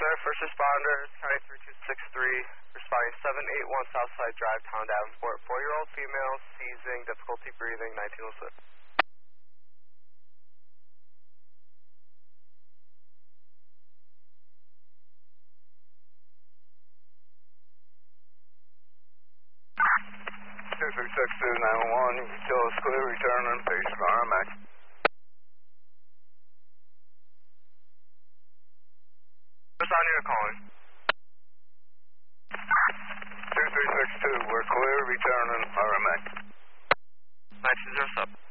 Center, first responder, County 3263, responding 781 Southside Drive, Town Davenport. 4-year-old female, seizing, difficulty breathing, 1906. Two 911, you tell us clear, return on pace for RMX. What's on your calling? 2362, we're clear, return on RMX. 9207.